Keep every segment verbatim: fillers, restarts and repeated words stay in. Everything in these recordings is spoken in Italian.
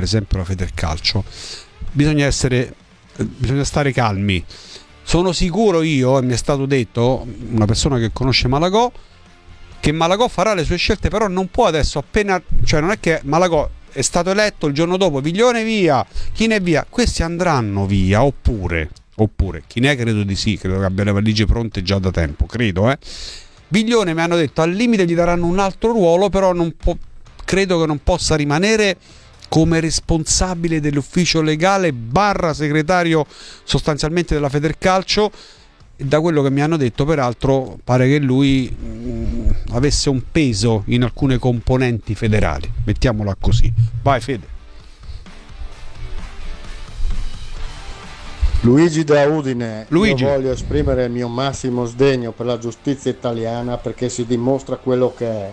per esempio la Federcalcio, bisogna essere bisogna stare calmi. Sono sicuro io, e mi è stato detto, una persona che conosce Malagò, che Malagò farà le sue scelte, però non può adesso appena, cioè non è che Malagò è stato eletto il giorno dopo, Viglione via, chi ne è via, questi andranno via, oppure oppure chi ne è, credo di sì, credo che abbia le valigie pronte già da tempo, credo, eh. Viglione mi hanno detto al limite gli daranno un altro ruolo, però non può, credo che non possa rimanere come responsabile dell'ufficio legale barra segretario sostanzialmente della Federcalcio. E da quello che mi hanno detto, peraltro, pare che lui mh, avesse un peso in alcune componenti federali, mettiamola così. Vai Fede. Luigi da Udine. Luigi. Io voglio esprimere il mio massimo sdegno per la giustizia italiana, perché si dimostra quello che è.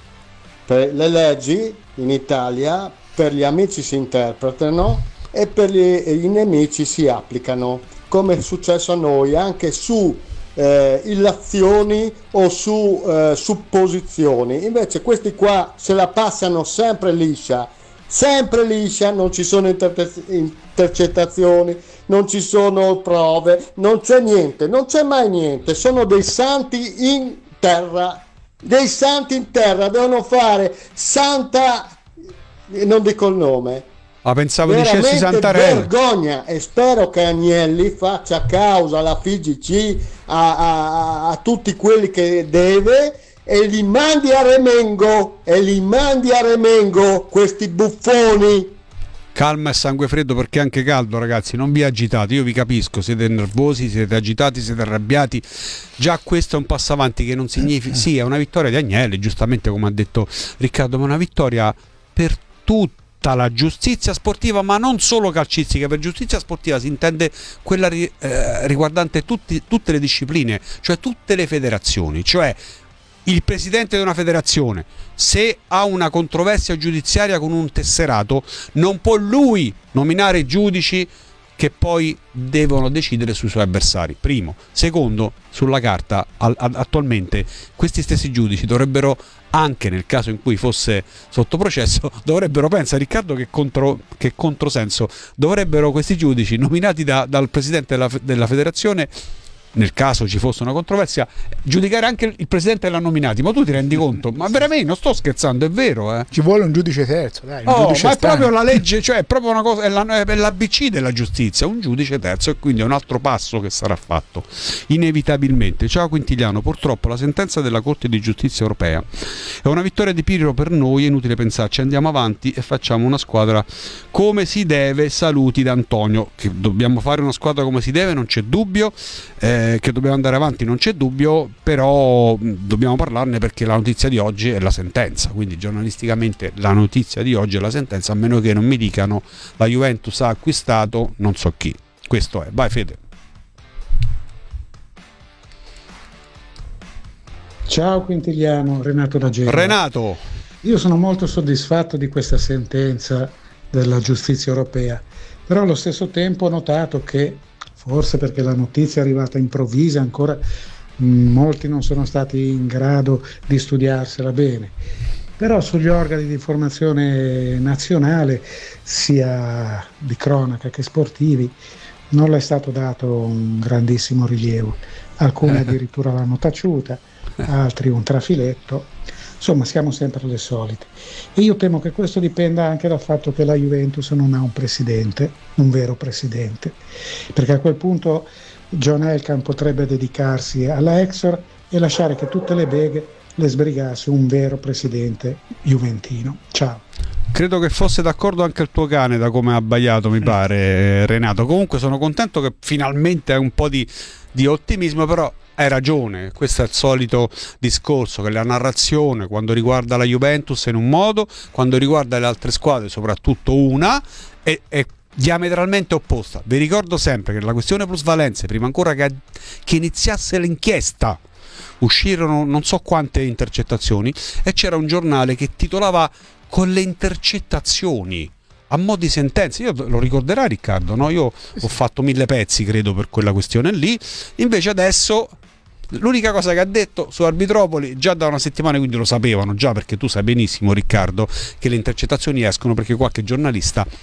Per le leggi in Italia per gli amici si interpretano e per gli, i nemici si applicano, come è successo a noi anche su eh, illazioni o su eh, supposizioni. Invece questi qua se la passano sempre liscia, sempre liscia, non ci sono inter- intercettazioni, non ci sono prove, non c'è niente, non c'è mai niente, sono dei santi in terra, dei santi in terra, devono fare santa, non dico il nome. Ah, pensavo veramente dicessi Santarelli. Vergogna, e spero che Agnelli faccia causa alla F I G C, a, a, a tutti quelli che deve, e li mandi a Remengo, e li mandi a Remengo questi buffoni. Calma e sangue freddo, perché è anche caldo, ragazzi, non vi agitate, io vi capisco, siete nervosi, siete agitati, siete arrabbiati, già questo è un passo avanti che non significa, sì, è una vittoria di Agnelli, giustamente come ha detto Riccardo, ma è una vittoria per tutta la giustizia sportiva, ma non solo calcistica. Per giustizia sportiva si intende quella ri, eh, riguardante tutti, tutte le discipline, cioè tutte le federazioni, cioè il presidente di una federazione, se ha una controversia giudiziaria con un tesserato, non può lui nominare i giudici che poi devono decidere sui suoi avversari. Primo. Secondo, sulla carta attualmente questi stessi giudici dovrebbero, anche nel caso in cui fosse sotto processo, dovrebbero, pensa Riccardo che, contro, che controsenso, dovrebbero questi giudici nominati da, dal presidente della, della federazione, nel caso ci fosse una controversia, giudicare anche il presidente l'ha nominati. Ma tu ti rendi conto? Ma veramente non sto scherzando, è vero, eh? Ci vuole un giudice terzo, dai, un oh, giudice ma è strano. proprio la legge, cioè è proprio una cosa, è, la, è l'A B C della giustizia, un giudice terzo, e quindi è un altro passo che sarà fatto inevitabilmente. Ciao Quintiliano, purtroppo la sentenza della Corte di Giustizia Europea è una vittoria di Pirro per noi, è inutile pensarci, andiamo avanti e facciamo una squadra come si deve. Saluti da Antonio. Che dobbiamo fare una squadra come si deve, non c'è dubbio, eh, che dobbiamo andare avanti non c'è dubbio, però dobbiamo parlarne perché la notizia di oggi è la sentenza, quindi giornalisticamente la notizia di oggi è la sentenza, a meno che non mi dicano la Juventus ha acquistato non so chi. Questo è. Vai Fede. Ciao Quintiliano, Renato da Genova. Renato, io sono molto soddisfatto di questa sentenza della giustizia europea, però allo stesso tempo ho notato che, forse perché la notizia è arrivata improvvisa, ancora mh, molti non sono stati in grado di studiarsela bene, però sugli organi di informazione nazionale, sia di cronaca che sportivi, non le è stato dato un grandissimo rilievo. Alcuni addirittura l'hanno taciuta, altri un trafiletto. Insomma, siamo sempre le solite. E io temo che questo dipenda anche dal fatto che la Juventus non ha un presidente, un vero presidente, perché a quel punto John Elkann potrebbe dedicarsi alla Exor e lasciare che tutte le beghe le sbrigasse un vero presidente juventino. Ciao. credo che fosse d'accordo anche il tuo cane, da come ha abbaiato, mi pare, Renato. Comunque sono contento che finalmente hai un po' di, di ottimismo, però hai ragione, questo è il solito discorso, che la narrazione quando riguarda la Juventus è in un modo, quando riguarda le altre squadre, soprattutto una, è, è diametralmente opposta. Vi ricordo sempre che la questione plusvalenze, prima ancora che, che iniziasse l'inchiesta, uscirono non so quante intercettazioni e c'era un giornale che titolava "con le intercettazioni", a mo' di sentenza. Io lo ricorderai, Riccardo, no? Io ho fatto mille pezzi, credo, per quella questione lì. Invece adesso l'unica cosa che ha detto su Arbitropoli, già da una settimana, quindi lo sapevano già, perché tu sai benissimo, Riccardo, che le intercettazioni escono perché qualche giornalista